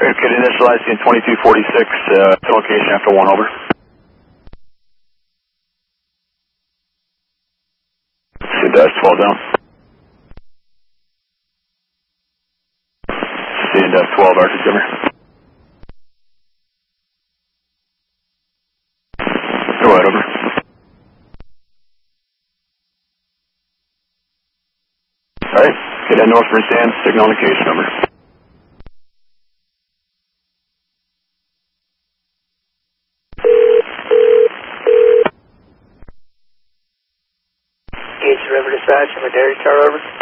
Could initialize in 2246 to location after 1 over. C-12 down. C-12 Arctic Jimmer. Go ahead, over. Alright, get Northern Sands, signal location, over. Gage River Dispatch, I'm a Dairy Star, over.